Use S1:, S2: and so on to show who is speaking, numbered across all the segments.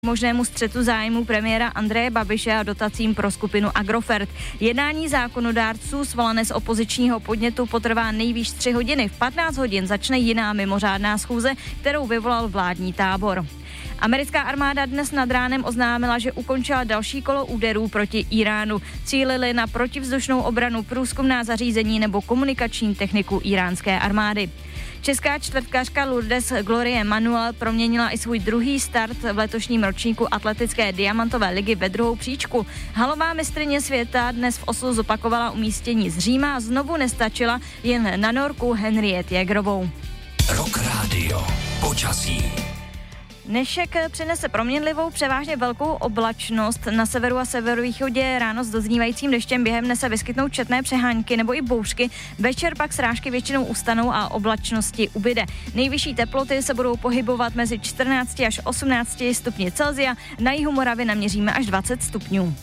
S1: možnému střetu zájmu premiéra Andreje Babiše a dotacím pro skupinu Agrofert. Jednání zákonodárců svolané z opozičního podnětu potrvá nejvýš 3 hodiny. V 15 hodin začne jiná mimořádná schůze, kterou vyvolal vládní tábor. Americká armáda dnes nad ránem oznámila, že ukončila další kolo úderů proti Iránu. Cílili na protivzdušnou obranu, průzkumná zařízení nebo komunikační techniku iránské armády. Česká čtvrtkařka Lourdes Glorie Manuel proměnila i svůj druhý start v letošním ročníku atletické diamantové ligy ve druhou příčku. Halová mistryně světa dnes v Oslu zopakovala umístění z Říma a znovu nestačila jen na Norku Henriette Jägerovou.
S2: Rock Radio. Počasí.
S1: Dnešek přinese proměnlivou, převážně velkou oblačnost. Na severu a severovýchodě ráno s doznívajícím deštěm, během dne se vyskytnou četné přehánky nebo i bouřky. Večer pak srážky většinou ustanou a oblačnosti ubyde. Nejvyšší teploty se budou pohybovat mezi 14 až 18 stupni Celsia. Na jihu Moravy naměříme až 20 stupňů.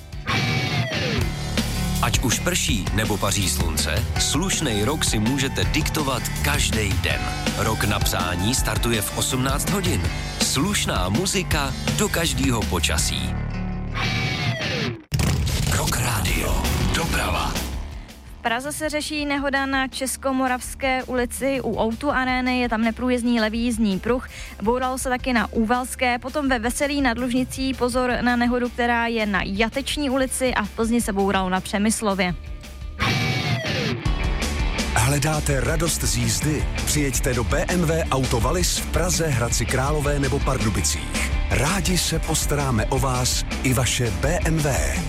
S2: Ať už prší nebo paří slunce, slušnej rok si můžete diktovat každý den. Rok na psání startuje v 18 hodin. Slušná muzika do každého počasí. Rock Radio. Doprava.
S1: V Praze se řeší nehoda na Českomoravské ulici u O2 Arény, je tam neprůjezdný levý jízdní pruh. Bouralo se taky na Úvalské, potom ve Veselí nad Lužnicí pozor na nehodu, která je na Jateční ulici a v Plzni se bouralo na Přemyslově.
S3: Hledáte radost z jízdy? Přijeďte do BMW Auto Wallis v Praze, Hradci Králové nebo Pardubicích. Rádi se postaráme o vás i vaše BMW.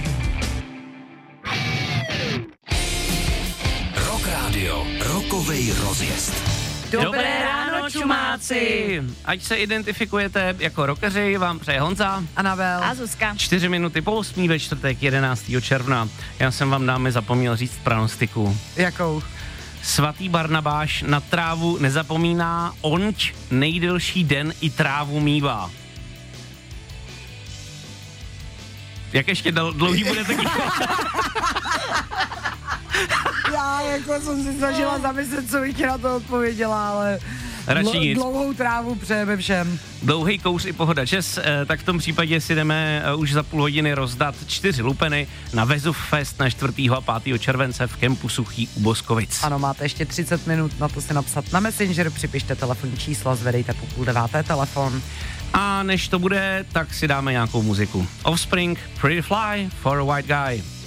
S2: Rock Radio. Rokovej rozjezd.
S4: Dobré ráno, čumáci! Ať se identifikujete jako rockeři, vám přeje Honza,
S5: Anabel
S1: A Zuzka.
S4: 4 minuty po 8 ve čtvrtek 11. června. Já jsem vám, dámy, zapomněl říct pranostiku.
S5: Jakou?
S4: Svatý Barnabáš na trávu nezapomíná, onč nejdelší den i trávu mívá. Jak ještě dlouhý bude taky?
S5: Já jako jsem si snažila zamyslet, co bych ti na to odpověděla, ale
S4: Radši nic.
S5: Dlouhou trávu přejeme všem.
S4: Dlouhej kouř i pohoda čes, tak v tom případě si jdeme už za půl hodiny rozdat 4 lupeny na Vezův Fest na 4. a 5. července v kempu Suchý u Boskovic.
S5: Ano, máte ještě 30 minut na to si napsat na Messenger, připište telefonní číslo, zvedejte po 8:30 telefon.
S4: A než to bude, tak si dáme nějakou muziku. Offspring, Pretty Fly for a White Guy.